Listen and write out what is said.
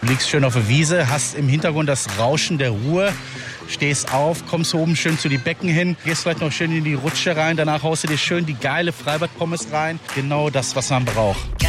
liegst schön auf der Wiese, hast im Hintergrund das Rauschen der Ruhr, stehst auf, kommst oben schön zu die Becken hin, gehst vielleicht noch schön in die Rutsche rein, danach haust du dir schön die geile Freibad-Pommes rein. Genau das, was man braucht.